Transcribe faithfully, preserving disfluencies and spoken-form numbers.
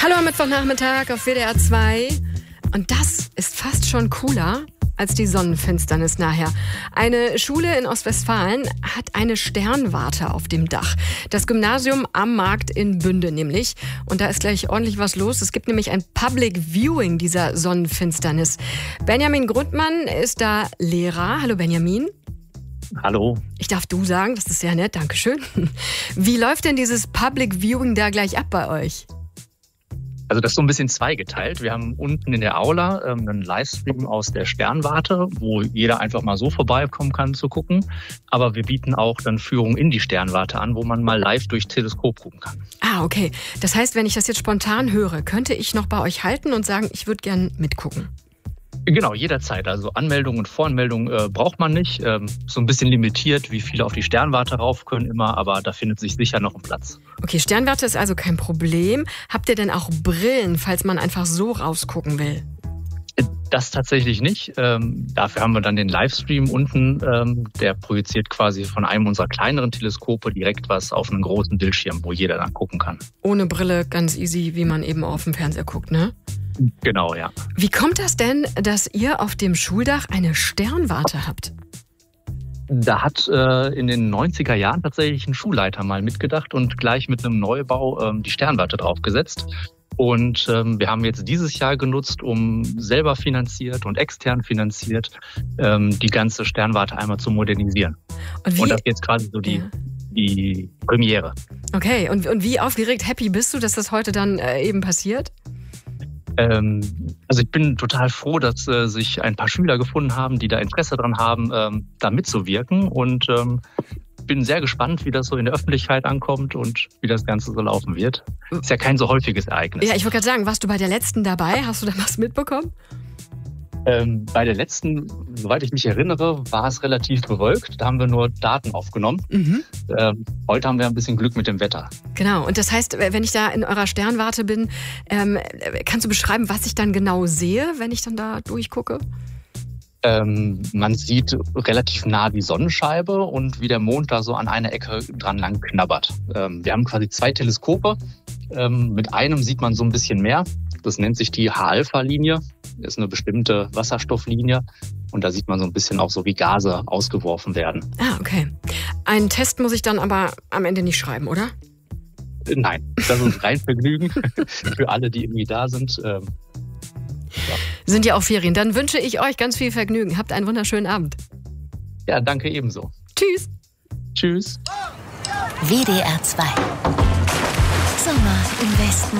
Hallo am Mittwochnachmittag auf W D R zwei. Und das ist fast schon cooler als die Sonnenfinsternis nachher. Eine Schule in Ostwestfalen hat eine Sternwarte auf dem Dach. Das Gymnasium am Markt in Bünde nämlich. Und da ist gleich ordentlich was los. Es gibt nämlich ein Public Viewing dieser Sonnenfinsternis. Benjamin Grundmann ist da Lehrer. Hallo Benjamin. Hallo. Ich darf du sagen, das ist sehr nett, Dankeschön. Wie läuft denn dieses Public Viewing da gleich ab bei euch? Also das ist so ein bisschen zweigeteilt. Wir haben unten in der Aula ähm, einen Livestream aus der Sternwarte, wo jeder einfach mal so vorbeikommen kann zu gucken. Aber wir bieten auch dann Führung in die Sternwarte an, wo man mal live durchs Teleskop gucken kann. Ah, okay. Das heißt, wenn ich das jetzt spontan höre, könnte ich noch bei euch halten und sagen, ich würde gern mitgucken? Genau, jederzeit. Also Anmeldung und Voranmeldung äh, braucht man nicht. Ähm, so ein bisschen limitiert, wie viele auf die Sternwarte rauf können immer, aber da findet sich sicher noch ein Platz. Okay, Sternwarte ist also kein Problem. Habt ihr denn auch Brillen, falls man einfach so rausgucken will? Das tatsächlich nicht. Ähm, dafür haben wir dann den Livestream unten. Ähm, der projiziert quasi von einem unserer kleineren Teleskope direkt was auf einen großen Bildschirm, wo jeder dann gucken kann. Ohne Brille, ganz easy, wie man eben auf dem Fernseher guckt, ne? Genau, ja. Wie kommt das denn, dass ihr auf dem Schuldach eine Sternwarte habt? Da hat äh, in den neunziger Jahren tatsächlich ein Schulleiter mal mitgedacht und gleich mit einem Neubau ähm, die Sternwarte draufgesetzt. Und ähm, wir haben jetzt dieses Jahr genutzt, um selber finanziert und extern finanziert ähm, die ganze Sternwarte einmal zu modernisieren. Und, wie? Und das ist jetzt quasi so die, ja. die Premiere. Okay, und, und wie aufgeregt, happy bist du, dass das heute dann äh, eben passiert? Ähm, also ich bin total froh, dass äh, sich ein paar Schüler gefunden haben, die da Interesse dran haben, ähm, da mitzuwirken. Und ähm, bin sehr gespannt, wie das so in der Öffentlichkeit ankommt und wie das Ganze so laufen wird. Ist ja kein so häufiges Ereignis. Ja, ich wollte gerade sagen, warst du bei der letzten dabei? Hast du da was mitbekommen? Ähm, bei der letzten, soweit ich mich erinnere, war es relativ bewölkt. Da haben wir nur Daten aufgenommen. Mhm. Ähm, heute haben wir ein bisschen Glück mit dem Wetter. Genau. Und das heißt, wenn ich da in eurer Sternwarte bin, ähm, kannst du beschreiben, was ich dann genau sehe, wenn ich dann da durchgucke? Ähm, man sieht relativ nah die Sonnenscheibe und wie der Mond da so an einer Ecke dran lang knabbert. Ähm, wir haben quasi zwei Teleskope. Ähm, mit einem sieht man so ein bisschen mehr. Das nennt sich die H-Alpha-Linie. Das ist eine bestimmte Wasserstofflinie. Und da sieht man so ein bisschen auch so, wie Gase ausgeworfen werden. Ah, okay. Einen Test muss ich dann aber am Ende nicht schreiben, oder? Nein, das ist rein Vergnügen für alle, die irgendwie da sind. Ähm, ja. Sind ja auch Ferien. Dann wünsche ich euch ganz viel Vergnügen. Habt einen wunderschönen Abend. Ja, danke ebenso. Tschüss. Tschüss. W D R zwei. Sommer im Westen.